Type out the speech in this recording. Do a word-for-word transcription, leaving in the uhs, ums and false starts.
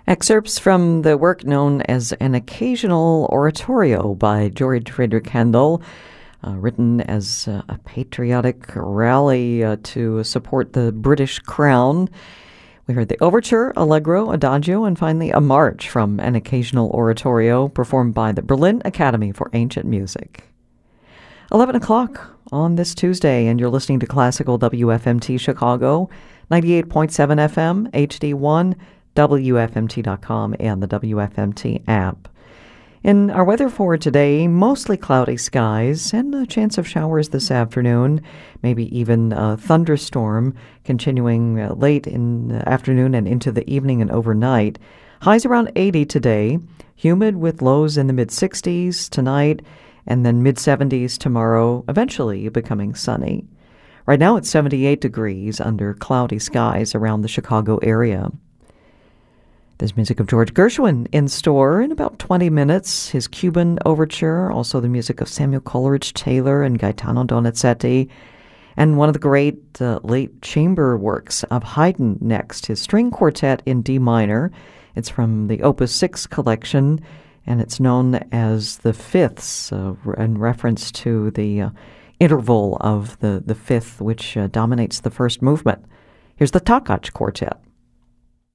Excerpts from the work known as An Occasional Oratorio by George Friedrich Handel, uh, written as uh, a patriotic rally uh, to support the British Crown. We heard the Overture, Allegro, Adagio, and finally a march from An Occasional Oratorio performed by the Berlin Academy for Ancient Music. eleven o'clock on this Tuesday, and you're listening to Classical W F M T Chicago, ninety-eight point seven F M, H D one, W F M T dot com, and the W F M T app. In our weather for today, mostly cloudy skies and a chance of showers this afternoon, maybe even a thunderstorm continuing uh, late in the afternoon and into the evening and overnight. Highs around eighty today, humid with lows in the mid-sixties tonight, and then mid-seventies tomorrow, eventually becoming sunny. Right now it's seventy-eight degrees under cloudy skies around the Chicago area. There's music of George Gershwin in store in about twenty minutes. His Cuban Overture, also the music of Samuel Coleridge Taylor and Gaetano Donizetti, and one of the great uh, late chamber works of Haydn next, his string quartet in D minor. It's from the Opus six collection, and it's known as the Fifths, uh, in reference to the uh, interval of the, the fifth, which uh, dominates the first movement. Here's the Takács Quartet.